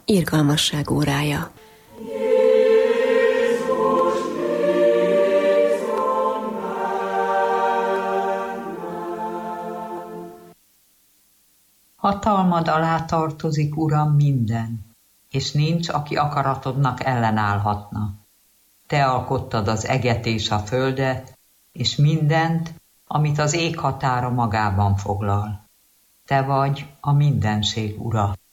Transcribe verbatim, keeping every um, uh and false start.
Irgalmasság órája. Hatalmad alá tartozik, Uram, minden, és nincs, aki akaratodnak ellenállhatna. Te alkottad az eget és a földet, és mindent, amit az ég határa magában foglal. Te vagy a mindenség Ura.